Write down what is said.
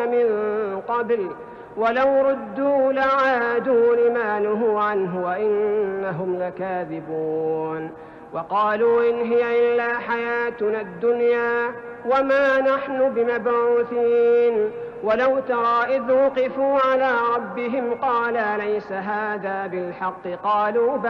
من قبل ولو ردوا لعادوا لما نهوا عنه وإنهم لكاذبون. وقالوا إن هي إلا حياتنا الدنيا وما نحن بمبعوثين. ولو ترى إذ وقفوا على ربهم قال ليس هذا بالحق قالوا